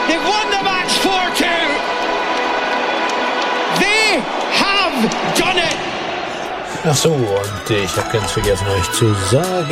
They've won the match 4-2. They have done it. Ach so, und ich habe ganz vergessen euch zu sagen,